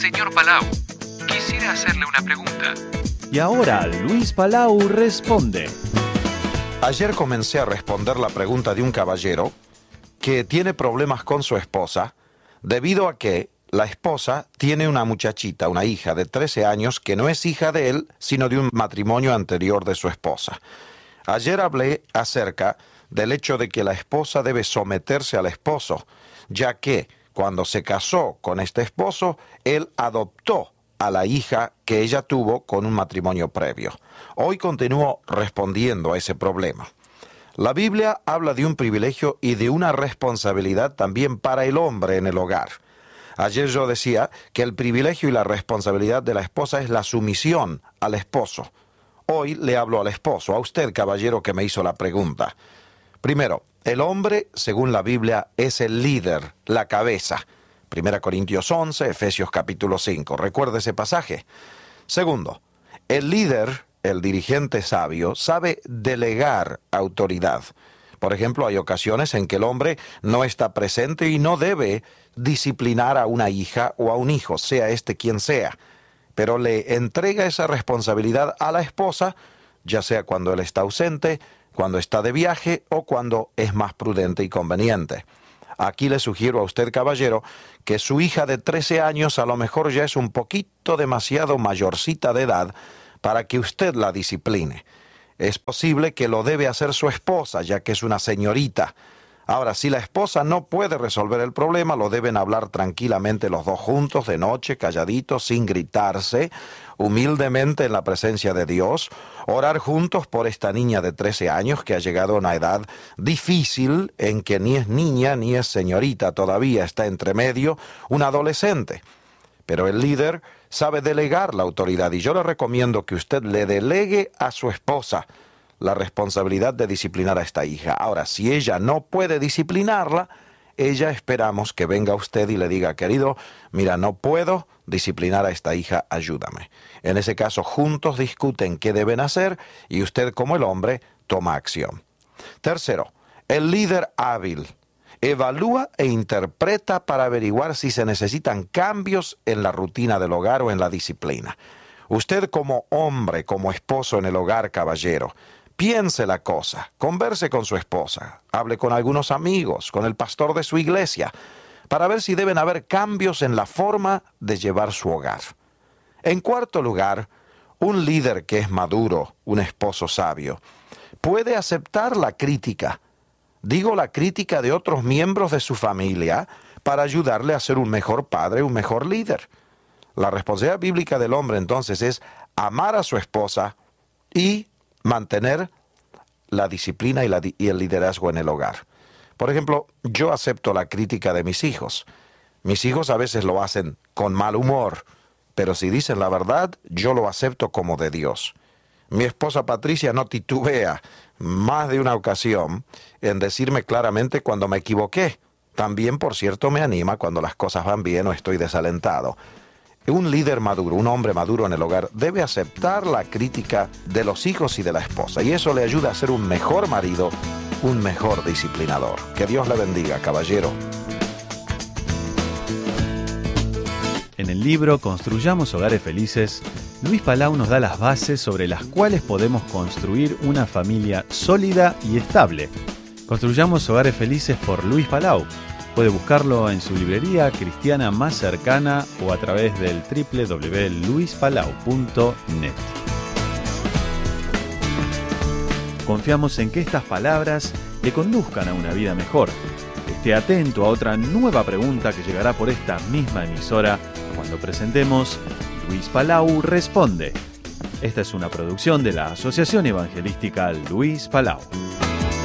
Señor Palau, quisiera hacerle una pregunta. Y ahora Luis Palau responde. Ayer comencé a responder la pregunta de un caballero que tiene problemas con su esposa debido a que la esposa tiene una muchachita, una hija de 13 años que no es hija de él, sino de un matrimonio anterior de su esposa. Ayer hablé acerca del hecho de que la esposa debe someterse al esposo, ya que cuando se casó con este esposo, él adoptó a la hija que ella tuvo con un matrimonio previo. Hoy continúo respondiendo a ese problema. La Biblia habla de un privilegio y de una responsabilidad también para el hombre en el hogar. Ayer yo decía que el privilegio y la responsabilidad de la esposa es la sumisión al esposo. Hoy le hablo al esposo, a usted, caballero, que me hizo la pregunta. Primero, el hombre, según la Biblia, es el líder, la cabeza. 1 Corintios 11, Efesios capítulo 5. ¿Recuerda ese pasaje? Segundo, el líder, el dirigente sabio, sabe delegar autoridad. Por ejemplo, hay ocasiones en que el hombre no está presente y no debe disciplinar a una hija o a un hijo, sea este quien sea, pero le entrega esa responsabilidad a la esposa, ya sea cuando él está ausente, cuando está de viaje o cuando es más prudente y conveniente. Aquí le sugiero a usted, caballero, que su hija de 13 años a lo mejor ya es un poquito demasiado mayorcita de edad para que usted la discipline. Es posible que lo debe hacer su esposa, ya que es una señorita. Ahora, si la esposa no puede resolver el problema, lo deben hablar tranquilamente los dos juntos, de noche, calladitos, sin gritarse, humildemente en la presencia de Dios, orar juntos por esta niña de 13 años que ha llegado a una edad difícil en que ni es niña ni es señorita, todavía está entre medio, un adolescente. Pero el líder sabe delegar la autoridad y yo le recomiendo que usted le delegue a su esposa la responsabilidad de disciplinar a esta hija. Ahora, si ella no puede disciplinarla, ella esperamos que venga usted y le diga, querido, mira, no puedo disciplinar a esta hija, ayúdame. En ese caso, juntos discuten qué deben hacer y usted, como el hombre, toma acción. Tercero, el líder hábil evalúa e interpreta para averiguar si se necesitan cambios en la rutina del hogar o en la disciplina. Usted como hombre, como esposo en el hogar, caballero, piense la cosa, converse con su esposa, hable con algunos amigos, con el pastor de su iglesia, para ver si deben haber cambios en la forma de llevar su hogar. En cuarto lugar, un líder que es maduro, un esposo sabio, puede aceptar la crítica. Digo la crítica de otros miembros de su familia para ayudarle a ser un mejor padre, un mejor líder. La responsabilidad bíblica del hombre entonces es amar a su esposa y mantener la disciplina y el liderazgo en el hogar. Por ejemplo, yo acepto la crítica de mis hijos. Mis hijos a veces lo hacen con mal humor, pero si dicen la verdad, yo lo acepto como de Dios. Mi esposa Patricia no titubea más de una ocasión en decirme claramente cuando me equivoqué. También, por cierto, me anima cuando las cosas van bien o estoy desalentado. Un líder maduro, un hombre maduro en el hogar, debe aceptar la crítica de los hijos y de la esposa, y eso le ayuda a ser un mejor marido, un mejor disciplinador. Que Dios le bendiga, caballero. En el libro Construyamos Hogares Felices, Luis Palau nos da las bases sobre las cuales podemos construir una familia sólida y estable. Construyamos Hogares Felices por Luis Palau. Puede buscarlo en su librería cristiana más cercana o a través del www.luispalau.net. Confiamos en que estas palabras le conduzcan a una vida mejor. Esté atento a otra nueva pregunta que llegará por esta misma emisora cuando presentemos Luis Palau Responde. Esta es una producción de la Asociación Evangelística Luis Palau.